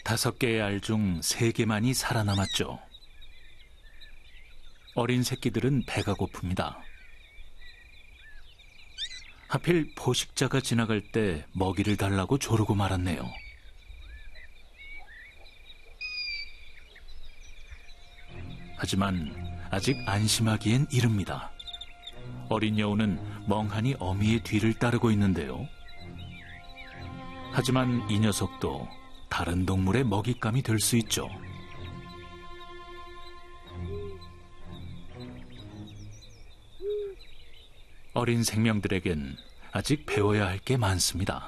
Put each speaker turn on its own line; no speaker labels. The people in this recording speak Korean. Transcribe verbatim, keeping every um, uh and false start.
다섯 개의 알 중 세 개만이 살아남았죠. 어린 새끼들은 배가 고픕니다. 하필 포식자가 지나갈 때 먹이를 달라고 조르고 말았네요. 하지만 아직 안심하기엔 이릅니다. 어린 여우는 멍하니 어미의 뒤를 따르고 있는데요. 하지만 이 녀석도 다른 동물의 먹잇감이 될 수 있죠. 어린 생명들에겐 아직 배워야 할 게 많습니다.